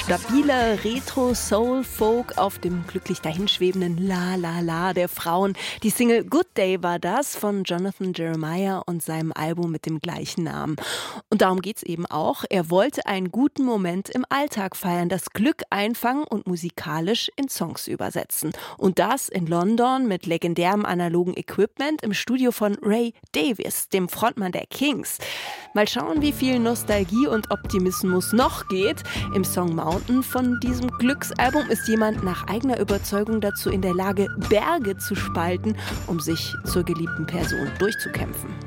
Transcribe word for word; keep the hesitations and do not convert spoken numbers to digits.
Stabiler Retro-Soul-Folk auf dem glücklich dahinschwebenden La La La der Frauen. Die Single Good Day war das von Jonathan Jeremiah und seinem Album mit dem gleichen Namen. Und darum geht's eben auch. Er wollte einen guten Moment im Alltag feiern, das Glück einfangen und musikalisch in Songs übersetzen. Und das in London mit legendärem analogen Equipment im Studio von Ray Davies, dem Frontmann der Kings. Mal schauen, wie viel Nostalgie und Optimismus noch geht. Im Song Mountain von diesem Glücksalbum ist jemand nach eigener Überzeugung dazu in der Lage, Berge zu spalten, um sich zur geliebten Person durchzukämpfen.